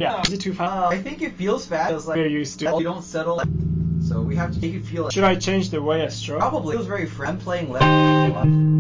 Yeah. Is it too fast? I think it feels fast. It's like We're used to. you don't settle. So we have to make it feel like. Should I change the way I stroke? Probably. It feels very. I'm playing left.